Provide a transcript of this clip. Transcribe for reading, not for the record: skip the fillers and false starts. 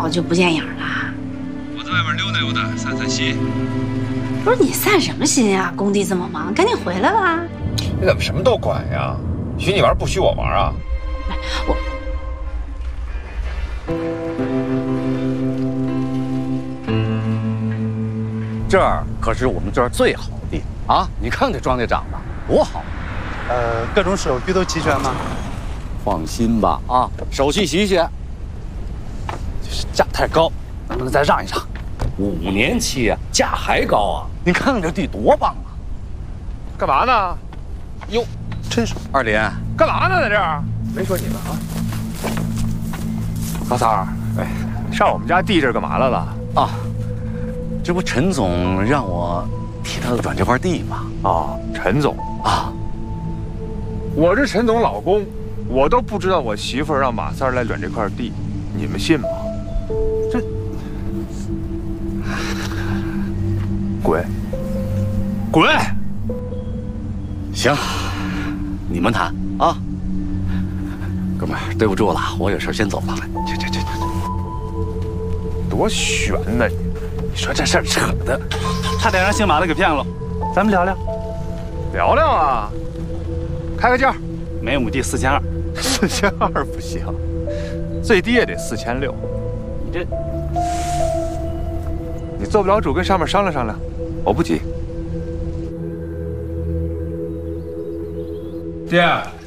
早就不见影了。 我在外面溜达溜达，散散心。 不是你散什么心啊？工地这么忙，赶紧回来吧。 你怎么什么都管呀？许你玩不许我玩啊？ 我这儿可是我们这儿最好的地啊！你看这庄稼长得多好。 各种手续都齐全吗？ 放心吧，啊，手续齐全。就是价太高，能不能再让一让？5年期啊，价还高啊！你看看这地多棒啊！ 干嘛呢？ 哟， 真是二林， 干嘛呢？在这儿？没说你们啊。老三儿，哎，上我们家地这儿干嘛来了？ 啊，这不陈总让我替他转这块地吗？ 哦，陈总啊， 我是陈总老公，我都不知道我媳妇儿让马三儿来转这块地，你们信吗？这，滚，滚！ 行，你们谈啊。哥们儿，对不住了，我有事先走了。这， 多悬呐！你说这事儿扯的， 差点让姓马的给骗了。咱们聊聊， 聊聊啊，开个价， 每亩地4200，4002不行，最低也得4600。你这， 你做不了主，跟上面商量商量，我不急。 爹，